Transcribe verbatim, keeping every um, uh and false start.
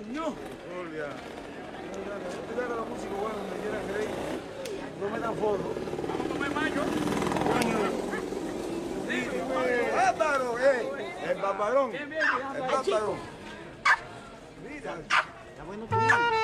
No. Julia. Tú eres la música buena donde quiera que ir. No me dan fotos. Vamos a comer mayo. Dime, bárbaro, eh. El barbarón. Bien, bien, El bien. bárbaro. Mira. Está bueno tu